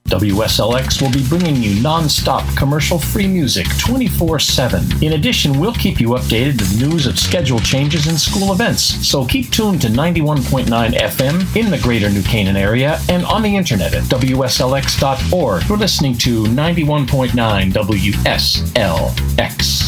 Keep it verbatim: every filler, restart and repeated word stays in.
W S L X will be bringing you non-stop commercial-free music twenty-four seven. In addition, we'll keep you updated with news of schedule changes and school events, so keep tuned to ninety-one point nine F M in the greater New Canaan area and on the internet at W S L X dot org. You're listening to ninety-one point nine W S L X.